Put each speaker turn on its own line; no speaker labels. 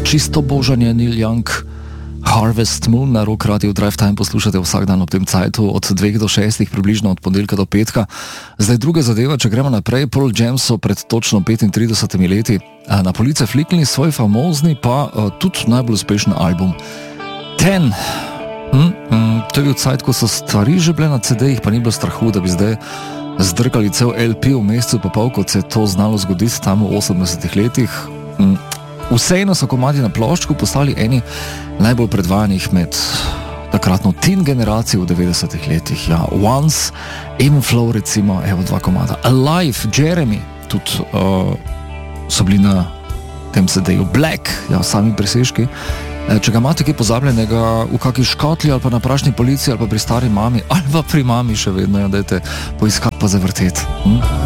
čisto božanje Neil Young, Harvest Moon na Rock Radio Drive Time poslušate vsak dan ob tem cajtu od 2 do 6, približno od ponedeljka do petka. Zdaj druga zadeva, če gremo naprej, Pearl Jam so pred točno 35 leti na police fliknili svoj famozni pa tudi najbolj uspešen album Ten. To je bil cajt, ko so stvari že bile na CD-jih, pa ni bilo strahu, da bi zdaj zdrkali cel LP v mesecu pa pol, kot se je to znalo zgoditi tam v 80 letih. Vseeno so komadi na ploščku postali eni najbolj predvajanih med takratno teen generacijo v 90 letih. Ja, Once, Aim Flow recimo, evo 2 komada. Alive, Jeremy, tudi so bili na tem CD-ju. Black, ja, sami presežki. Če ga imate kaj pozabljenega v kakšni škotli ali pa na prašni policiji ali pa pri stari mami ali pa pri mami še vedno, ja, dajte poiskati pa zavrteti.